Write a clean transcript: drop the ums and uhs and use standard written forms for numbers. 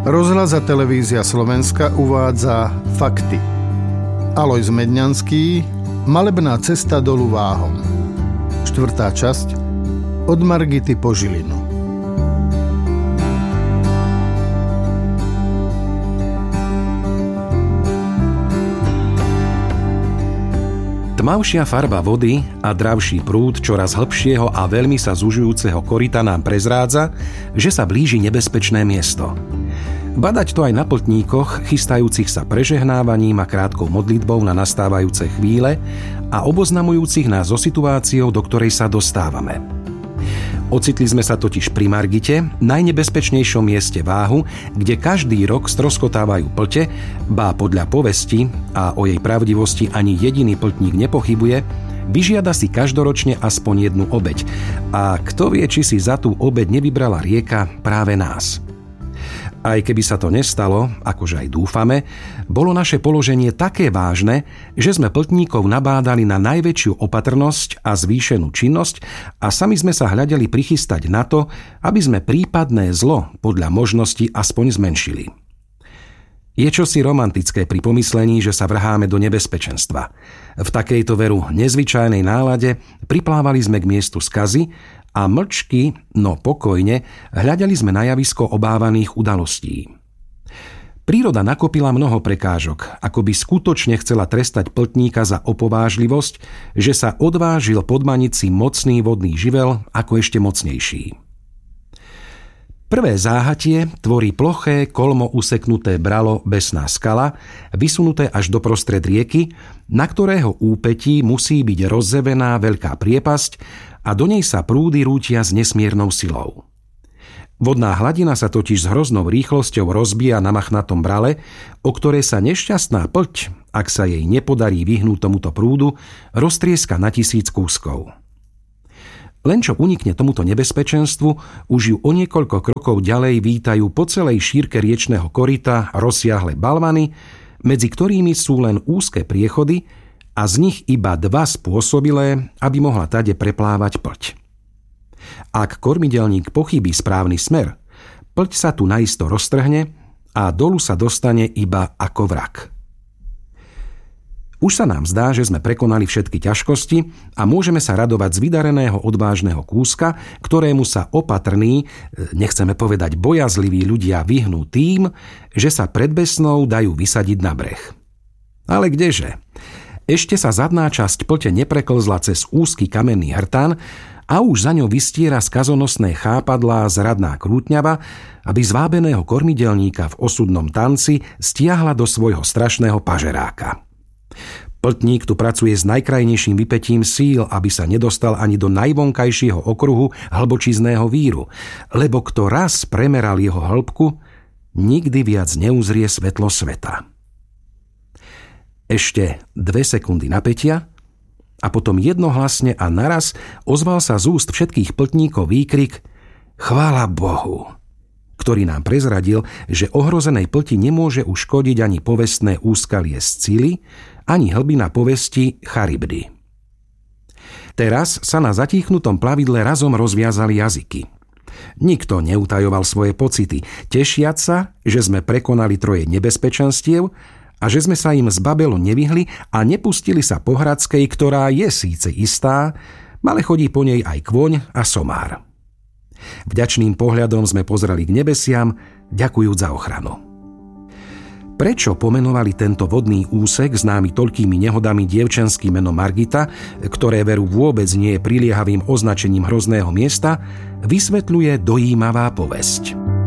Rozhlas a televízia Slovenska uvádza fakty. Alojz Medňanský, Malebná cesta dolu Váhom. 4. časť, od Margity po Žilinu. Tmavšia farba vody a dravší prúd čoraz hlbšieho a veľmi sa zužujúceho koryta nám prezrádza, že sa blíži nebezpečné miesto. Badať to aj na pĺtníkoch, chystajúcich sa prežehnávaním a krátkou modlitbou na nastávajúce chvíle a oboznamujúcich nás so situáciou, do ktorej sa dostávame. Ocitli sme sa totiž pri Margite, najnebezpečnejšom mieste Váhu, kde každý rok stroskotávajú pľte, bá podľa povesti, a o jej pravdivosti ani jediný pĺtník nepochybuje, vyžiada si každoročne aspoň jednu obeť. A kto vie, či si za tú obeť nevybrala rieka práve nás. Aj keby sa to nestalo, akože aj dúfame, bolo naše položenie také vážne, že sme pĺtníkov nabádali na najväčšiu opatrnosť a zvýšenú činnosť a sami sme sa hľadeli prichystať na to, aby sme prípadné zlo podľa možnosti aspoň zmenšili. Je čosi romantické pri pomyslení, že sa vrháme do nebezpečenstva. V takejto veru nezvyčajnej nálade priplávali sme k miestu skazy a mlčky, no pokojne, hľadali sme na javisko obávaných udalostí. Príroda nakopila mnoho prekážok, ako by skutočne chcela trestať pĺtníka za opovážlivosť, že sa odvážil podmaniť si mocný vodný živel ako ešte mocnejší. Prvé záhatie tvorí ploché, kolmo useknuté bralo Besná skala, vysunuté až do prostred rieky, na ktorého úpetí musí byť rozzevená veľká priepasť a do nej sa prúdy rútia s nesmiernou silou. Vodná hladina sa totiž s hroznou rýchlosťou rozbíja na machnatom brale, o ktoré sa nešťastná pľť, ak sa jej nepodarí vyhnúť tomuto prúdu, roztrieska na 1000 kúskov. Len čo unikne tomuto nebezpečenstvu, už ju o niekoľko krokov ďalej vítajú po celej šírke riečného koryta rozsiahle balvany, medzi ktorými sú len úzke priechody a z nich iba 2 spôsobilé, aby mohla tade preplávať pľť. Ak kormidelník pochybí správny smer, pľť sa tu naisto roztrhne a dolu sa dostane iba ako vrak. Už sa nám zdá, že sme prekonali všetky ťažkosti a môžeme sa radovať z vydareného odvážneho kúska, ktorému sa opatrní, nechceme povedať bojazliví ľudia vyhnú tým, že sa pred Besnou dajú vysadiť na breh. Ale kdeže? Ešte sa zadná časť pľte nepreklzla cez úzky kamenný hrtan a už za ňou vystiera skazonosné chápadlá zradná krútňava, aby zvábeného kormidelníka v osudnom tanci stiahla do svojho strašného pažeráka. Pĺtník tu pracuje s najkrajnejším vypätím síl, aby sa nedostal ani do najvonkajšieho okruhu hlbočízneho víru, lebo kto raz premeral jeho hĺbku, nikdy viac neuzrie svetlo sveta. Ešte 2 sekundy napätia a potom jednohlasne a naraz ozval sa z úst všetkých pĺtníkov výkrik Chvála Bohu, ktorý nám prezradil, že ohrozenej pĺti nemôže uškodiť ani povestné úskalie Scily, ani hlbina povesti Charybdy. Teraz sa na zatíchnutom plavidle razom rozviazali jazyky. Nikto neutajoval svoje pocity, tešiac sa, že sme prekonali 3 nebezpečenstiev a že sme sa im z Babelu nevyhli a nepustili sa po Hradskej, ktorá je síce istá, ale chodí po nej aj kôň a somár. Vďačným pohľadom sme pozreli k nebesiam, ďakujúc za ochranu. Prečo pomenovali tento vodný úsek známy toľkými nehodami dievčenským menom Margita, ktoré veru vôbec nie je priliehavým označením hrozného miesta, vysvetľuje dojímavá povesť.